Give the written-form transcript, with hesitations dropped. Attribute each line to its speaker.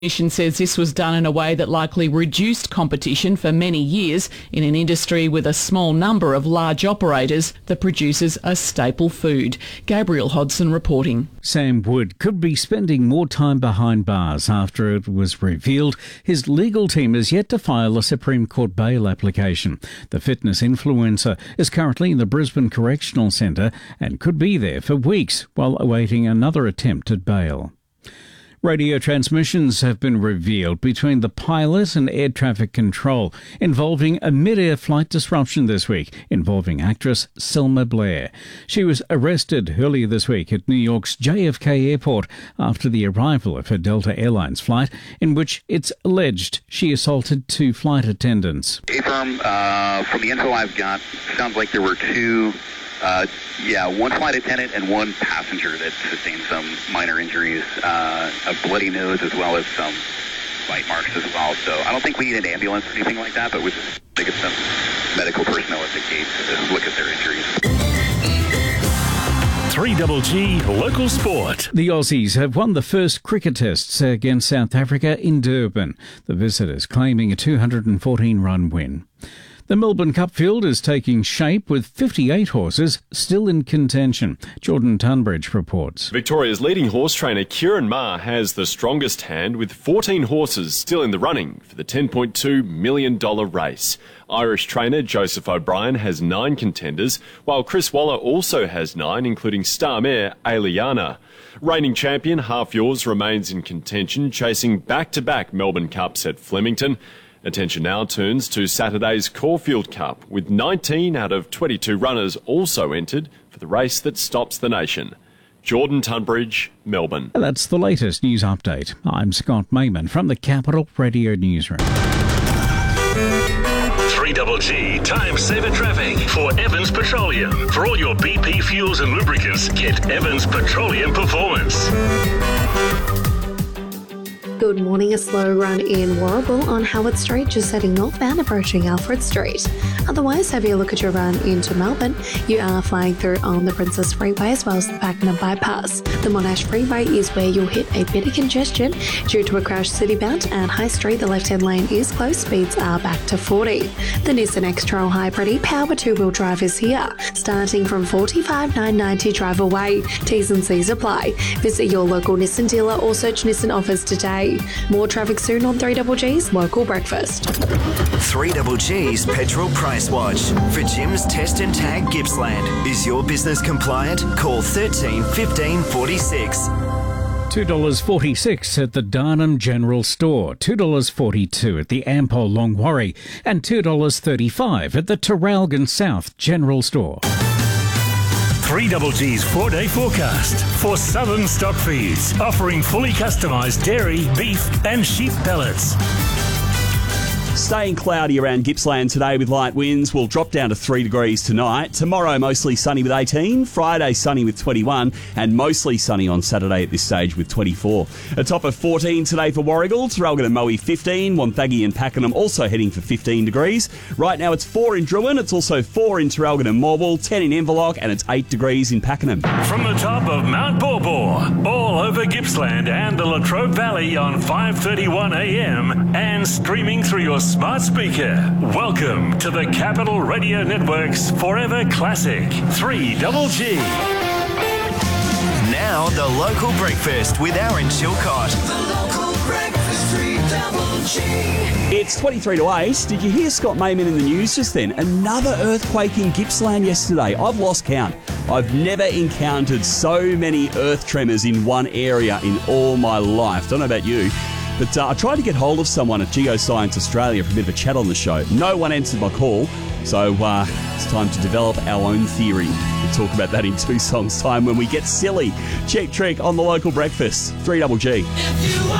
Speaker 1: Commission says this was done in a way that likely reduced competition for many years in an industry with a small number of large operators that produces a staple food. Gabriel Hodson reporting.
Speaker 2: Sam Wood could be spending more time behind bars after it was revealed his legal team is yet to file a Supreme Court bail application. The fitness influencer is currently in the Brisbane Correctional Centre and could be there for weeks while awaiting another attempt at bail. Radio transmissions have been revealed between the pilot and air traffic control involving a mid-air flight disruption this week involving actress Selma Blair. She was arrested earlier this week at New York's JFK Airport after the arrival of her Delta Airlines flight in which it's alleged she assaulted two flight attendants.
Speaker 3: From the info I've got, sounds like there were one flight attendant and one passenger that sustained some minor injuries, a bloody nose as well as some bite marks as well. So I don't think we need an ambulance or anything like that, but we just get some medical personnel at the gate to look at their injuries.
Speaker 4: 3GG Local Sport.
Speaker 2: The Aussies have won the first cricket tests against South Africa in Durban, the visitors claiming a 214-run win. The Melbourne Cup field is taking shape with 58 horses still in contention. Jordan Tunbridge reports.
Speaker 5: Victoria's leading horse trainer Kieran Maher has the strongest hand with 14 horses still in the running for the $10.2 million race. Irish trainer Joseph O'Brien has 9 contenders, while Chris Waller also has 9, including star mare Aliana. Reigning champion Half Yours remains in contention, chasing back-to-back Melbourne Cups at Flemington. Attention now turns to Saturday's Caulfield Cup, with 19 out of 22 runners also entered for the race that stops the nation. Jordan Tunbridge, Melbourne.
Speaker 2: That's the latest news update. I'm Scott Mayman from the Capital Radio Newsroom.
Speaker 4: 3GG Time Saver Traffic for Evans Petroleum. For all your BP fuels and lubricants, get Evans Petroleum Performance.
Speaker 6: Good morning. A slow run in Warragul on Howard Street, just heading northbound approaching Alfred Street. Otherwise, have a look at your run into Melbourne. You are flying through on the Princess Freeway as well as the Pakenham Bypass. The Monash Freeway is where you'll hit a bit of congestion due to a crash citybound, and High Street, the left-hand lane is closed. Speeds are back to 40. The Nissan X-Trail Hybrid Power 2-wheel drive is here, starting from $45,990 drive away. T's and C's apply. Visit your local Nissan dealer or search Nissan offers today. More traffic soon on 3GG's Local Breakfast.
Speaker 7: 3GG's Petrol Price Watch. For Jim's Test and Tag Gippsland. Is your business compliant? Call 13 15 46.
Speaker 2: $2.46 at the Darnham General Store, $2.42 at the Ampol Longwarry, and $2.35 at the Terralgan South General Store.
Speaker 4: 3GG's 4-day forecast for Southern Stock Feeds, offering fully customised dairy, beef and sheep pellets.
Speaker 8: Staying cloudy around Gippsland today with light winds. Will drop down to 3 degrees tonight. Tomorrow mostly sunny with 18. Friday sunny with 21. And mostly sunny on Saturday at this stage with 24. A top of 14 today for Warragul. Terralgan and Moe 15. Wonthaggi and Pakenham also heading for 15 degrees. Right now it's 4 in Druin. It's also 4 in Terralgan and Morwell. 10 in Inverloch. And it's 8 degrees in Pakenham.
Speaker 4: From the top of Mount Baw Baw, all over Gippsland and the Latrobe Valley on 5:31 a.m. and streaming through your smart speaker. Welcome to the Capital Radio Network's Forever Classic 3GG.
Speaker 7: Now the Local Breakfast with Aaron Chilcott.
Speaker 9: The Local Breakfast 3GG.
Speaker 8: It's 23 to 8. Did you hear Scott Mayman in the news just then? Another earthquake in Gippsland yesterday. I've lost count. I've never encountered so many earth tremors in one area in all my life. Don't know about you. But I tried to get hold of someone at Geoscience Australia for a bit of a chat on the show. No one answered my call, so it's time to develop our own theory. We'll talk about that in 2 songs' time when we get silly. Cheap Trick on the Local Breakfast, 3GG.